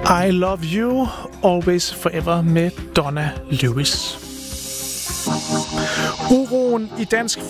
I Love You, Always Forever med Donna Lewis. Uroen i Dansk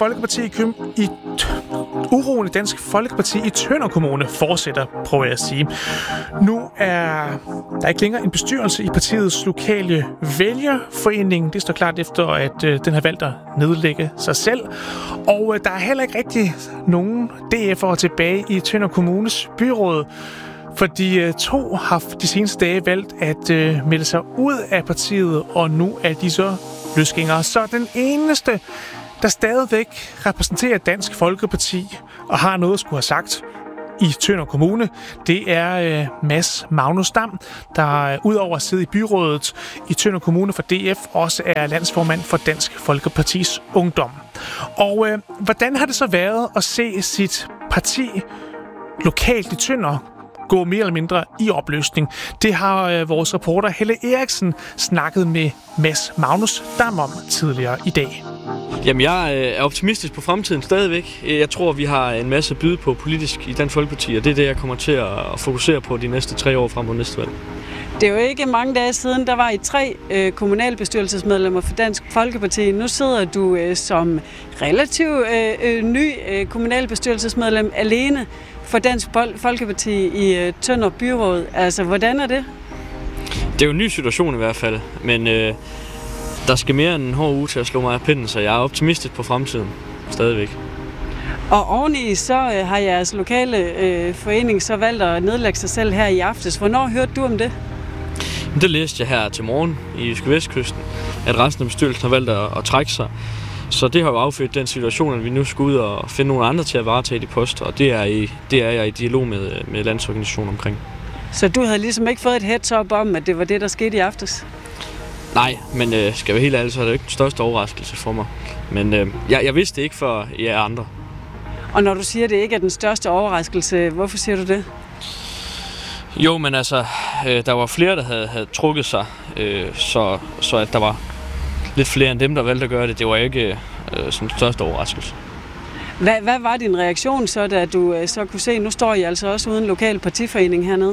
Folkeparti i Tønder Kommune fortsætter, prøver jeg at sige. Nu er der ikke længere en bestyrelse i partiets lokale vælgerforening. Det står klart efter, at den har valgt at nedlægge sig selv. Og der er heller ikke rigtig nogen DF'ere tilbage i Tønder Kommunes byråd. For de to har de seneste dage valgt at melde sig ud af partiet, og nu er de så løsgængere. Så den eneste, der stadigvæk repræsenterer Dansk Folkeparti og har noget at skulle have sagt i Tønder Kommune, det er Mads Magnus Dam, der udover at sidde i byrådet i Tønder Kommune for DF, også er landsformand for Dansk Folkepartis Ungdom. Og hvordan har det så været at se sit parti lokalt i Tønder gå mere eller mindre i opløsning? Det har vores reporter Helle Eriksen snakket med Mads Magnus Dam om tidligere i dag. Jamen, jeg er optimistisk på fremtiden stadigvæk. Jeg tror, vi har en masse at byde på politisk i Dansk Folkeparti, og det er det, jeg kommer til at fokusere på de næste 3 år frem mod næste valg. Det er jo ikke mange dage siden, der var I 3 kommunalbestyrelsesmedlemmer for Dansk Folkeparti. Nu sidder du som relativt ny kommunalbestyrelsesmedlem alene for Dansk Folkeparti i Tønder Byråd. Altså, hvordan er det? Det er jo en ny situation i hvert fald, men der skal mere end en hård uge til at slå mig af pinden, så jeg er optimistisk på fremtiden stadigvæk. Og oveni så har jeres lokale forening så valgt at nedlægge sig selv her i aftes. Hvornår hørte du om det? Det læste jeg her til morgen i Jyske Vestkysten, at resten af bestyrelsen har valgt at trække sig. Så det har jo affødt den situation, at vi nu skal ud og finde nogle andre til at varetage de poster, og det er jeg i dialog med landsorganisationen omkring. Så du havde ligesom ikke fået et heads up om, at det var det, der skete i aftes? Nej, men skal være helt ærlig, så er det ikke den største overraskelse for mig. Men jeg vidste det ikke for jer andre. Og når du siger, at det ikke er den største overraskelse, hvorfor siger du det? Jo, men altså, der var flere, der havde trukket sig, så at der var lidt flere end dem, der valgte at gøre det. Det var ikke sådan den største overraskelse. Hvad var din reaktion så, da du så kunne se, nu står I altså også uden lokal partiforening hernede?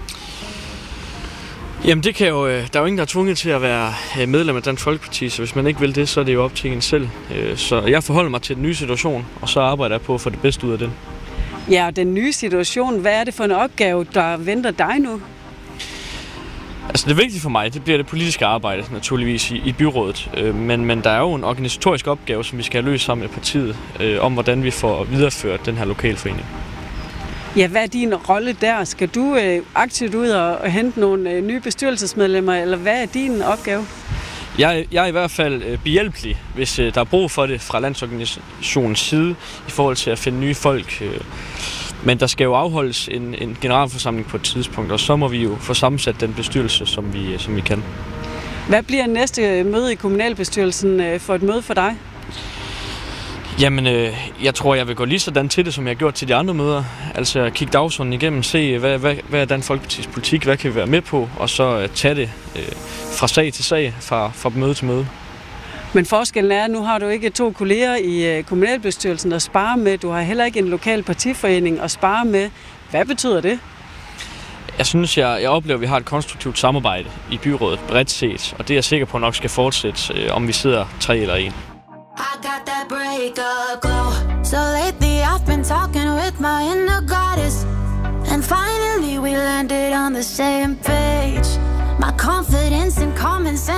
Jamen det kan jo, der er jo ingen, der er tvunget til at være medlem af Dansk Folkeparti, så hvis man ikke vil det, så er det jo op til en selv. Så jeg forholder mig til den nye situation, og så arbejder jeg på at få det bedste ud af den. Ja, og den nye situation, hvad er det for en opgave, der venter dig nu? Altså det vigtige for mig, det bliver det politiske arbejde naturligvis i byrådet, men der er jo en organisatorisk opgave, som vi skal have løst sammen med partiet, om hvordan vi får videreført den her lokalforening. Ja, hvad er din rolle der? Skal du aktivt ud og hente nogle nye bestyrelsesmedlemmer, eller hvad er din opgave? Jeg er i hvert fald behjælpelig, hvis der er brug for det fra landsorganisationens side, i forhold til at finde nye folk. Men der skal jo afholdes en generalforsamling på et tidspunkt, og så må vi jo få sammensat den bestyrelse, som vi kan. Hvad bliver næste møde i kommunalbestyrelsen for et møde for dig? Jamen, jeg tror, jeg vil gå lige sådan til det, som jeg har gjort til de andre møder. Altså kigge dagsordenen igennem, se, hvad er Dansk Folkepartis politik, hvad kan vi være med på, og så tage det fra sag til sag, fra møde til møde. Men forskellen er, at nu har du ikke 2 kolleger i kommunalbestyrelsen at spare med. Du har heller ikke en lokal partiforening at spare med. Hvad betyder det? Jeg synes, jeg oplever, at vi har et konstruktivt samarbejde i byrådet bredt set, og det er jeg sikker på nok skal fortsætte, om vi sidder 3 eller 1. I got that breakup glow. So lately I've been talking with my inner goddess, and finally we landed on the same page. My confidence and common sense